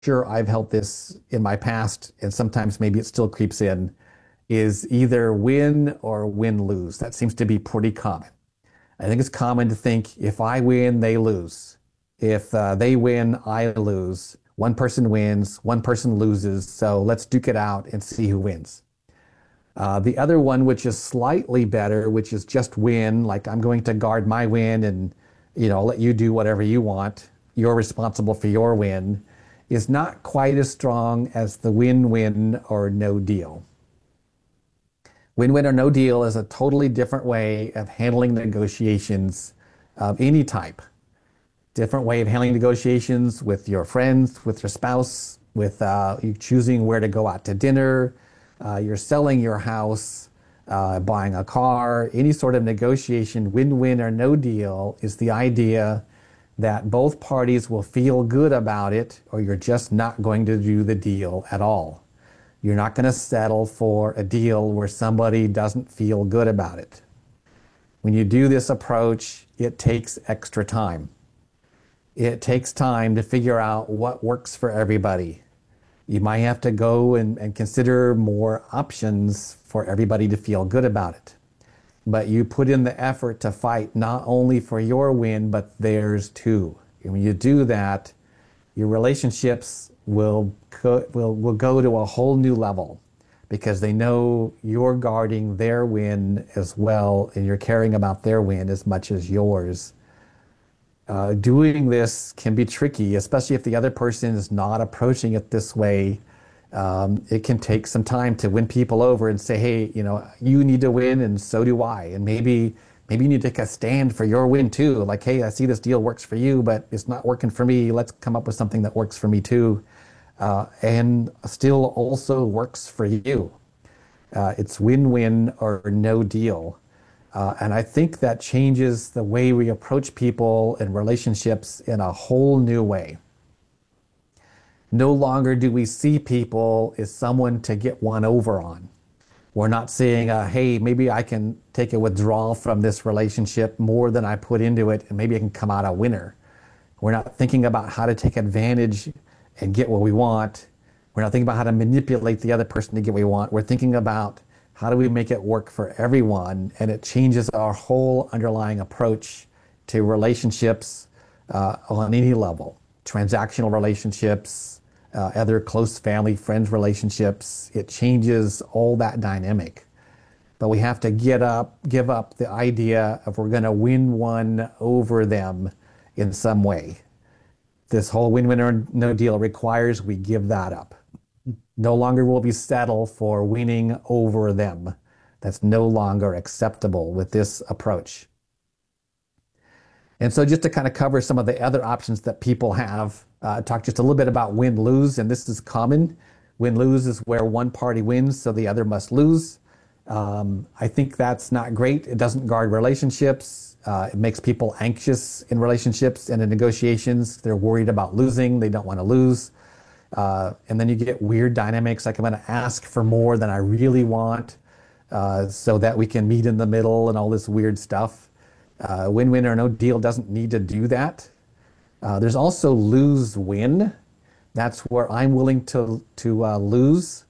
sure I've held this in my past, and sometimes maybe it still creeps in, is either win or win lose. That seems to be pretty common. I think it's common to think if I win, they lose. If they win, I lose. One person wins, one person loses. So let's duke it out and see who wins. The other one, which is slightly better, which is just win, like I'm going to guard my win and let you do whatever you want. You're responsible for your win, is not quite as strong as the win-win or no deal. Win-win or no deal is a totally different way of handling negotiations of any type. Different way of handling negotiations with your friends, with your spouse, with you choosing where to go out to dinner, you're selling your house, buying a car, any sort of negotiation, win-win or no deal, is the idea that both parties will feel good about it, or you're just not going to do the deal at all. You're not going to settle for a deal where somebody doesn't feel good about it. When you do this approach, it takes extra time. It takes time to figure out what works for everybody. You might have to go and consider more options for everybody to feel good about it. But you put in the effort to fight not only for your win, but theirs too. And when you do that, your relationships will go to a whole new level because they know you're guarding their win as well, and you're caring about their win as much as yours. Doing this can be tricky, especially if the other person is not approaching it this way. It can take some time to win people over and say, hey, you need to win and so do I. And maybe you need to take a stand for your win too. Like, hey, I see this deal works for you, but it's not working for me. Let's come up with something that works for me too. And still also works for you. It's win-win or no deal. And I think that changes the way we approach people and relationships in a whole new way. No longer do we see people as someone to get one over on. We're not saying, hey, maybe I can take a withdrawal from this relationship more than I put into it, and maybe I can come out a winner. We're not thinking about how to take advantage and get what we want. We're not thinking about how to manipulate the other person to get what we want. We're thinking about how do we make it work for everyone? And it changes our whole underlying approach to relationships on any level. Transactional relationships, other close family, friends relationships. It changes all that dynamic. But we have to give up the idea of we're going to win one over them in some way. This whole win-win or no deal requires we give that up. No longer will we settle for winning over them. That's no longer acceptable with this approach. And so just to kind of cover some of the other options that people have, talk just a little bit about win-lose, and this is common. Win-lose is where one party wins, so the other must lose. I think that's not great. It doesn't guard relationships. It makes people anxious in relationships and in negotiations. They're worried about losing. They don't want to lose. And then you get weird dynamics like I'm going to ask for more than I really want so that we can meet in the middle and all this weird stuff. Win-win or no deal doesn't need to do that. There's also lose-win. That's where I'm willing to lose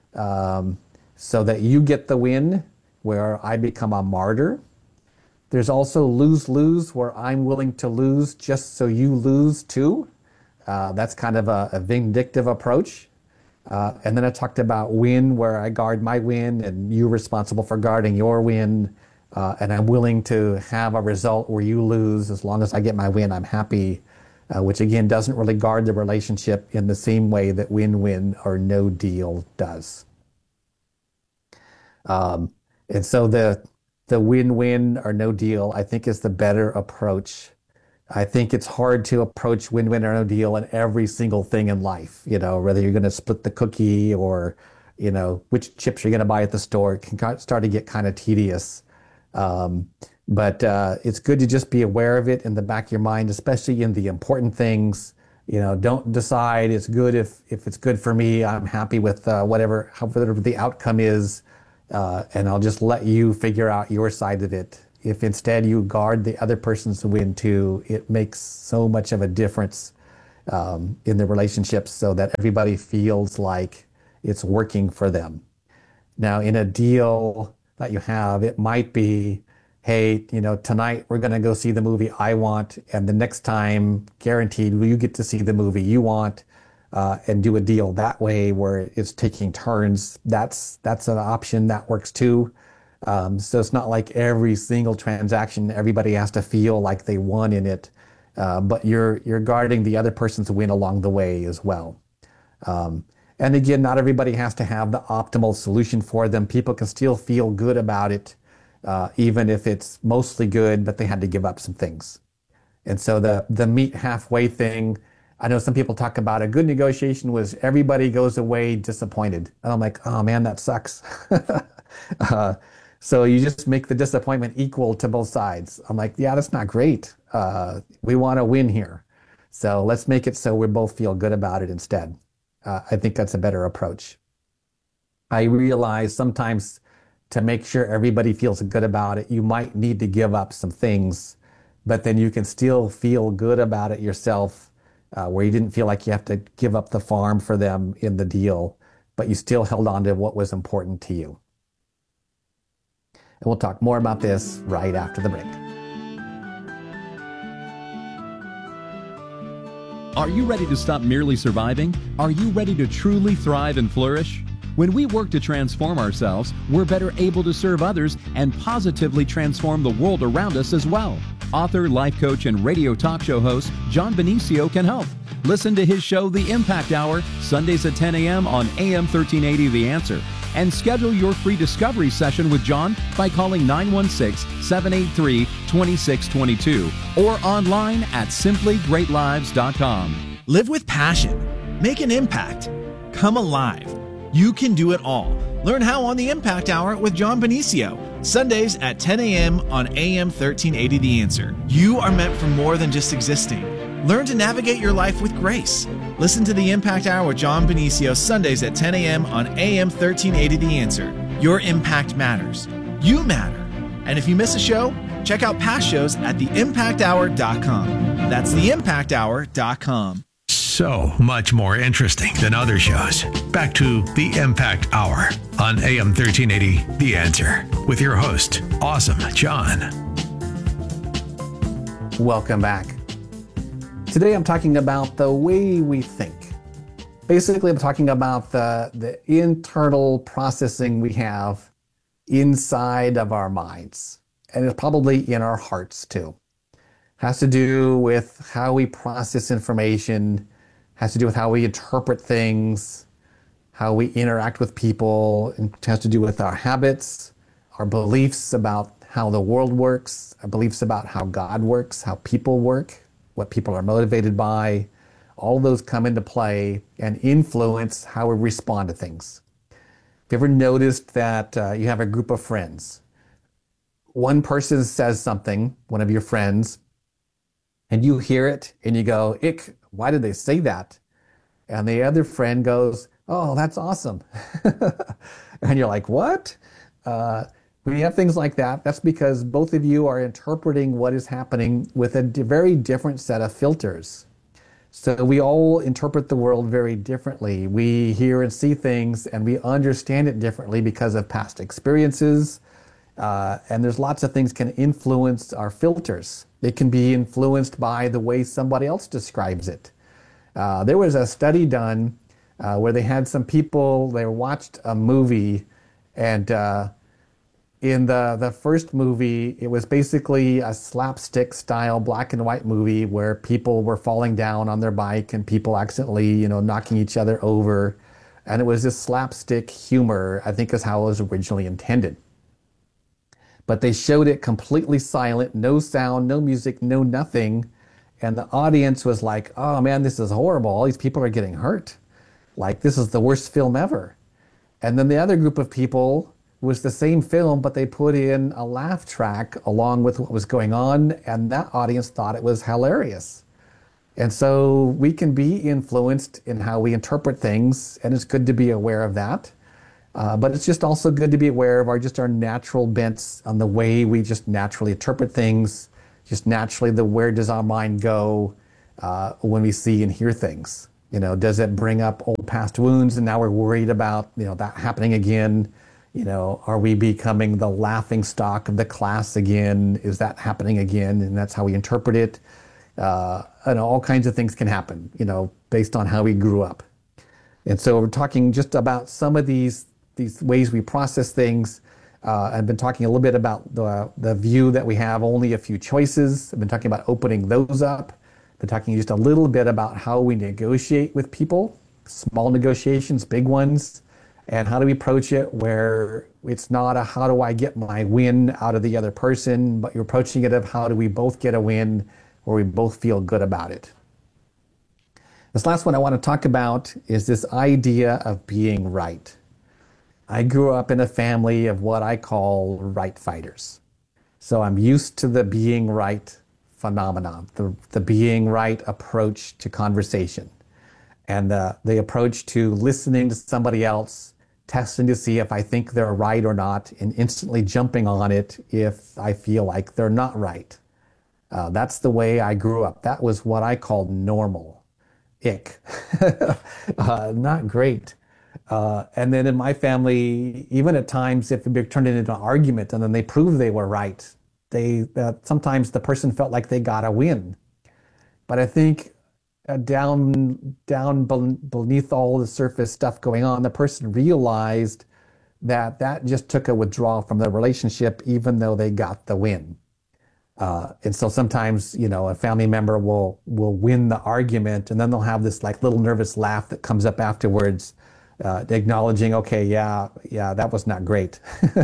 so that you get the win, where I become a martyr. There's also lose-lose, where I'm willing to lose just so you lose too. That's kind of a vindictive approach. And then I talked about win, where I guard my win and you're responsible for guarding your win. And I'm willing to have a result where you lose. As long as I get my win, I'm happy, which again doesn't really guard the relationship in the same way that win-win or no deal does. And so the win-win or no deal, I think, is the better approach. I think it's hard to approach win-win or no deal in every single thing in life, whether you're going to split the cookie or, which chips you're going to buy at the store. It can start to get kind of tedious. But it's good to just be aware of it in the back of your mind, especially in the important things. Don't decide it's good if it's good for me. I'm happy with whatever the outcome is, and I'll just let you figure out your side of it. If instead you guard the other person's win too, it makes so much of a difference in the relationships so that everybody feels like it's working for them. Now, in a deal that you have, it might be, hey, tonight we're going to go see the movie I want, and the next time, guaranteed, you get to see the movie you want, and do a deal that way where it's taking turns. That's an option that works too. So it's not like every single transaction, everybody has to feel like they won in it, but you're guarding the other person's win along the way as well. And again, not everybody has to have the optimal solution for them. People can still feel good about it, even if it's mostly good, but they had to give up some things. And so the meet halfway thing, I know some people talk about a good negotiation was everybody goes away disappointed. And I'm like, oh man, that sucks. So you just make the disappointment equal to both sides. I'm like, yeah, that's not great. We want to win here. So let's make it so we both feel good about it instead. I think that's a better approach. I realize sometimes to make sure everybody feels good about it, you might need to give up some things, but then you can still feel good about it yourself, where you didn't feel like you have to give up the farm for them in the deal, but you still held on to what was important to you. And we'll talk more about this right after the break. Are you ready to stop merely surviving? Are you ready to truly thrive and flourish? When we work to transform ourselves, we're better able to serve others and positively transform the world around us as well. Author, life coach, and radio talk show host John Benicio can help. Listen to his show, The Impact Hour, Sundays at 10 a.m. on AM 1380 The Answer. And schedule your free discovery session with John by calling 916-783-2622 or online at simplygreatlives.com. Live with passion. Make an impact. Come alive. You can do it all. Learn how on the Impact Hour with John Benicio. Sundays at 10 a.m. on AM 1380 The Answer. You are meant for more than just existing. Learn to navigate your life with grace. Listen to the Impact Hour with John Benicio Sundays at 10 a.m. on AM 1380 The Answer. Your impact matters. You matter. And if you miss a show, check out past shows at theimpacthour.com. That's theimpacthour.com. So much more interesting than other shows. Back to the Impact Hour on AM 1380 The Answer with your host, Awesome John. Welcome back. Today I'm talking about the way we think. Basically, I'm talking about the internal processing we have inside of our minds, and it's probably in our hearts too. Has to do with how we process information, has to do with how we interpret things, how we interact with people, and it has to do with our habits, our beliefs about how the world works, our beliefs about how God works, how people work, what people are motivated by. All of those come into play and influence how we respond to things. Have you ever noticed that you have a group of friends? One person says something, one of your friends, and you hear it and you go, ick, why did they say that? And the other friend goes, oh, that's awesome. And you're like, what? When you have things like that, that's because both of you are interpreting what is happening with a very different set of filters. So we all interpret the world very differently. We hear and see things and we understand it differently because of past experiences. And there's lots of things can influence our filters. It can be influenced by the way somebody else describes it. There was a study done where they had some people, they watched a movie, and in the first movie, it was basically a slapstick style black and white movie where people were falling down on their bike and people accidentally, knocking each other over. And it was this slapstick humor, I think is how it was originally intended. But they showed it completely silent, no sound, no music, no nothing. And the audience was like, oh man, this is horrible. All these people are getting hurt. Like, this is the worst film ever. And then the other group of people was the same film, but they put in a laugh track along with what was going on, and that audience thought it was hilarious. And so we can be influenced in how we interpret things, and it's good to be aware of that. But it's just also good to be aware of our natural bents on the way we just naturally interpret things, just naturally where does our mind go. when we see and hear things? Does it bring up old past wounds and now we're worried about, that happening again? Are we becoming the laughing stock of the class again? Is that happening again? And that's how we interpret it. All kinds of things can happen, based on how we grew up. And so we're talking just about some of these ways we process things. I've been talking a little bit about the view that we have only a few choices. I've been talking about opening those up. I've been talking just a little bit about how we negotiate with people, small negotiations, big ones, and how do we approach it where it's not a how do I get my win out of the other person, but you're approaching it of how do we both get a win where we both feel good about it. This last one I want to talk about is this idea of being right. I grew up in a family of what I call right fighters. So I'm used to the being right phenomenon, the being right approach to conversation, and the approach to listening to somebody else, testing to see if I think they're right or not, and instantly jumping on it if I feel like they're not right. That's the way I grew up. That was what I called normal. Ick. Not great. And then in my family, even at times, if it turned into an argument and then they proved they were right, sometimes the person felt like they got a win. But I think down beneath all the surface stuff going on, the person realized that just took a withdrawal from the relationship, even though they got the win. And so sometimes, a family member will win the argument, and then they'll have this like little nervous laugh that comes up afterwards, acknowledging, okay, yeah, that was not great.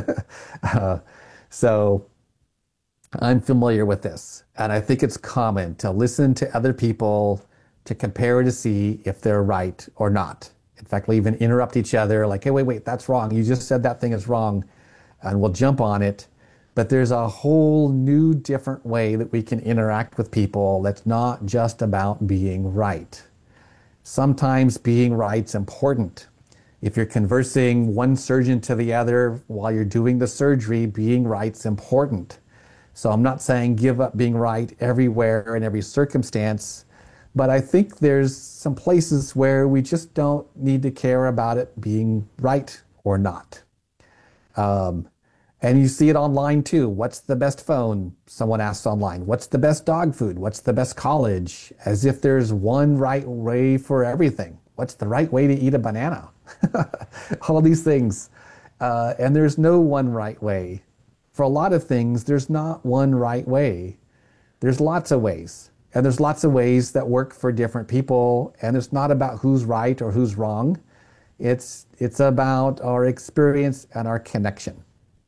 So I'm familiar with this, and I think it's common to listen to other people to compare to see if they're right or not. In fact, we'll even interrupt each other like, hey, wait, that's wrong. You just said that thing is wrong, and we'll jump on it. But there's a whole new different way that we can interact with people that's not just about being right. Sometimes being right's important. If you're conversing one surgeon to the other while you're doing the surgery, being right's important. So I'm not saying give up being right everywhere in every circumstance, but I think there's some places where we just don't need to care about it being right or not. And you see it online too. What's the best phone? Someone asks online. What's the best dog food? What's the best college? As if there's one right way for everything. What's the right way to eat a banana? All of these things. And there's no one right way. For a lot of things, there's not one right way. There's lots of ways. And there's lots of ways that work for different people. And it's not about who's right or who's wrong. It's about our experience and our connection.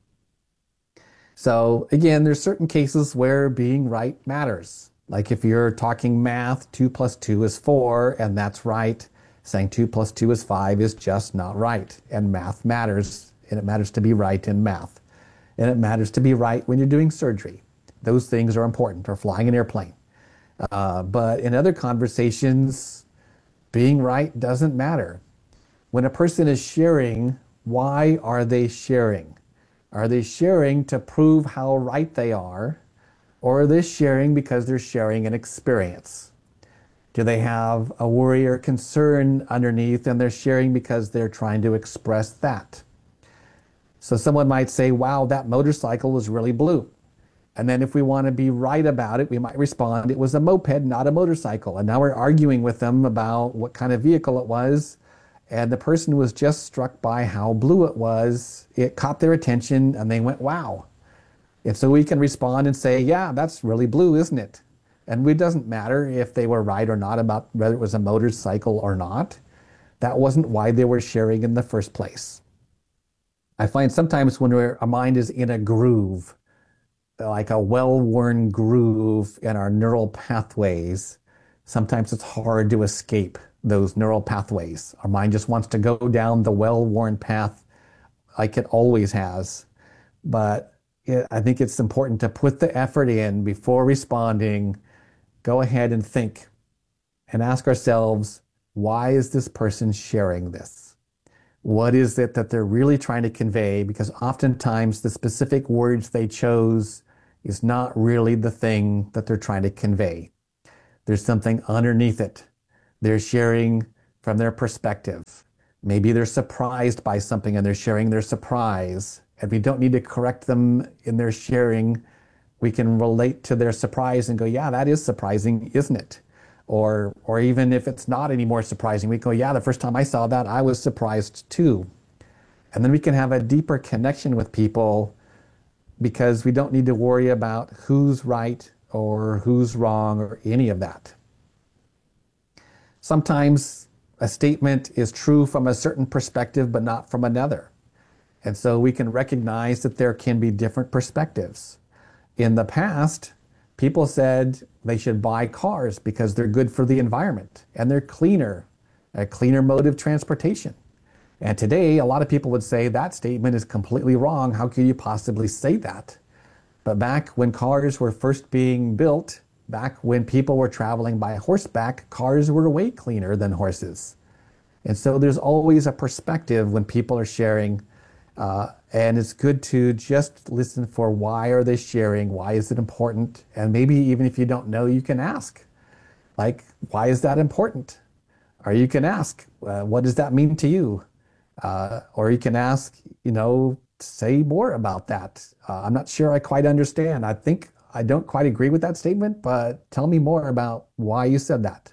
So again, there's certain cases where being right matters. Like if you're talking math, 2 + 2 is 4, and that's right. Saying 2 + 2 is 5 is just not right. And math matters, and it matters to be right in math. And it matters to be right when you're doing surgery. Those things are important, or flying an airplane. But in other conversations, being right doesn't matter. When a person is sharing, why are they sharing? Are they sharing to prove how right they are, or are they sharing because they're sharing an experience? Do they have a worry or concern underneath and they're sharing because they're trying to express that? So someone might say, wow, that motorcycle was really blue. And then if we want to be right about it, we might respond, it was a moped, not a motorcycle. And now we're arguing with them about what kind of vehicle it was. And the person was just struck by how blue it was. It caught their attention and they went, wow. And so we can respond and say, yeah, that's really blue, isn't it? And it doesn't matter if they were right or not about whether it was a motorcycle or not. That wasn't why they were sharing in the first place. I find sometimes when our mind is in a groove, like a well-worn groove in our neural pathways, sometimes it's hard to escape those neural pathways. Our mind just wants to go down the well-worn path like it always has. But I think it's important to put the effort in before responding. Go ahead and think and ask ourselves, why is this person sharing this? What is it that they're really trying to convey? Because oftentimes the specific words they chose is not really the thing that they're trying to convey. There's something underneath it. They're sharing from their perspective. Maybe they're surprised by something and they're sharing their surprise. And we don't need to correct them in their sharing. We can relate to their surprise and go, yeah, that is surprising, isn't it? Or even if it's not any more surprising, we go, yeah, the first time I saw that, I was surprised too. And then we can have a deeper connection with people because we don't need to worry about who's right or who's wrong or any of that. Sometimes a statement is true from a certain perspective, but not from another. And so we can recognize that there can be different perspectives. In the past, people said they should buy cars because they're good for the environment and they're cleaner, a cleaner mode of transportation. And today, a lot of people would say that statement is completely wrong. How could you possibly say that? But back when cars were first being built, back when people were traveling by horseback, cars were way cleaner than horses. And so there's always a perspective when people are sharing, and it's good to just listen for why are they sharing, why is it important, and maybe even if you don't know, you can ask, like, why is that important? Or you can ask, what does that mean to you? Or you can ask, say more about that. I'm not sure I quite understand. I think I don't quite agree with that statement, but tell me more about why you said that.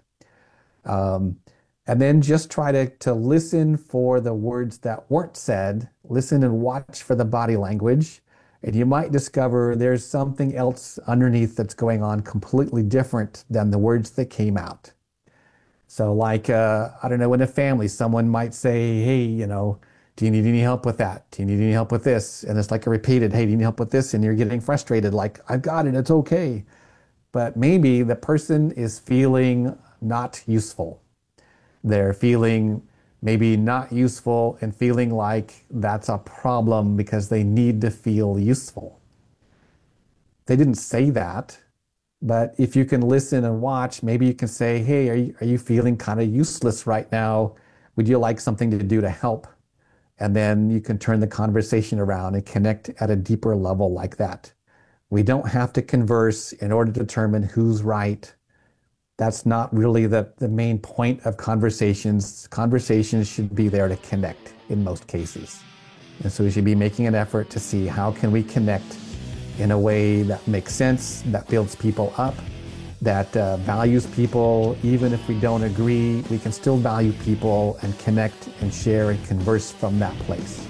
And then just try to listen for the words that weren't said, listen and watch for the body language, and you might discover there's something else underneath that's going on completely different than the words that came out. So like, I don't know, in a family, someone might say, hey, do you need any help with that? Do you need any help with this? And it's like a repeated, hey, do you need help with this? And you're getting frustrated, like, I've got it, it's okay. But maybe the person is feeling not useful. They're feeling maybe not useful and feeling like that's a problem because they need to feel useful. They didn't say that, but if you can listen and watch, maybe you can say, hey, are you feeling kind of useless right now? Would you like something to do to help? And then you can turn the conversation around and connect at a deeper level like that. We don't have to converse in order to determine who's right. That's not really the main point of conversations. Conversations should be there to connect in most cases. And so we should be making an effort to see how can we connect in a way that makes sense, that builds people up, that values people. Even if we don't agree, we can still value people and connect and share and converse from that place.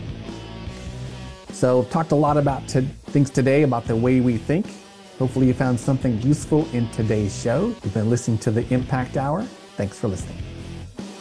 So talked a lot about things today about the way we think. Hopefully you found something useful in today's show. You've been listening to the Impact Hour. Thanks for listening.